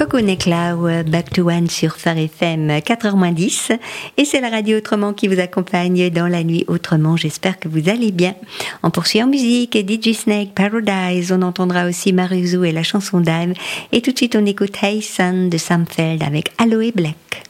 Connect là, Back to One sur Phare FM, 4h-10. Et c'est la radio Autrement qui vous accompagne dans la nuit autrement. J'espère que vous allez bien. On poursuit en musique, DJ Snake, Paradise. On entendra aussi Maruzu et la chanson Dive. Et tout de suite, on écoute Hey Son de Sam Feld avec Aloe Black.